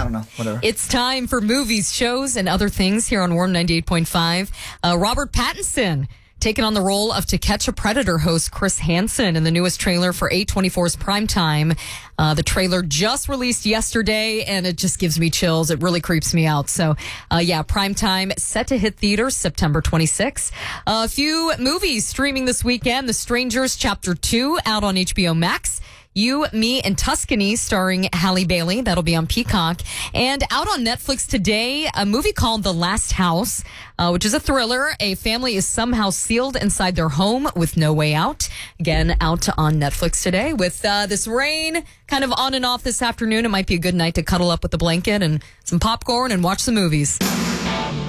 I don't know. Whatever. It's time for movies, shows, and other things here on Warm 98.5. Robert Pattinson taking on the role of To Catch a Predator host Chris Hansen in the newest trailer for A24's Primetime. The trailer just released yesterday, and it just gives me chills. It really creeps me out. So, Primetime set to hit theaters September 26th. A few movies streaming this weekend. The Strangers Chapter 2 out on HBO Max. You, Me, and Tuscany starring Halle Bailey. That'll be on Peacock. And out on Netflix today, a movie called The Last House, which is a thriller. A family is somehow sealed inside their home with no way out. Again, out on Netflix today. With this rain kind of on and off this afternoon, it might be a good night to cuddle up with a blanket and some popcorn and watch some movies.